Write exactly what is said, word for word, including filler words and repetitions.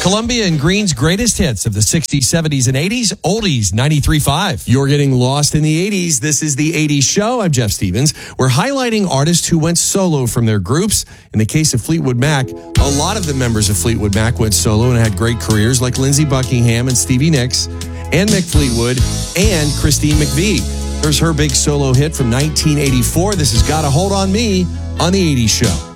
Columbia and Green's greatest hits of the sixties, seventies, and eighties, oldies, ninety-three point five. You're getting lost in the eighties. This is the eighties Show. I'm Jeff Stevens. We're highlighting artists who went solo from their groups. In the case of Fleetwood Mac, a lot of the members of Fleetwood Mac went solo and had great careers, like Lindsey Buckingham and Stevie Nicks, and Mick Fleetwood, and Christine McVie. Here's her big solo hit from nineteen eighty-four. This has Gotta Hold on Me on the eighties Show.